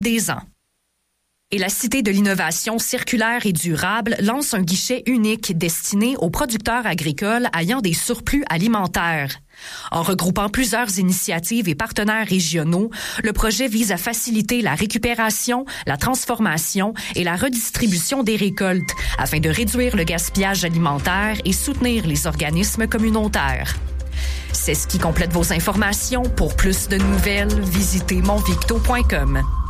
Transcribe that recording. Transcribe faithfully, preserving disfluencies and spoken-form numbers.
des ans. Et la Cité de l'innovation circulaire et durable lance un guichet unique destiné aux producteurs agricoles ayant des surplus alimentaires. En regroupant plusieurs initiatives et partenaires régionaux, le projet vise à faciliter la récupération, la transformation et la redistribution des récoltes afin de réduire le gaspillage alimentaire et soutenir les organismes communautaires. C'est ce qui complète vos informations. Pour plus de nouvelles, visitez monvicto point com.